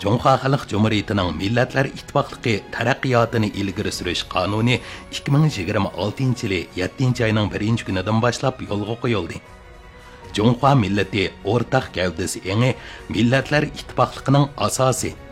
Жоңха Халық Cumhuriyeti'nin Milletler İttifaqlığı taraqqiyotini ilgari surish qonuni 2026 yili 7 ayning 1 kunidan boshlab yo'lga qo'yildi. Жоңха millati o'rtaq gavdasi yangi Milletler İttifaqlığının asosi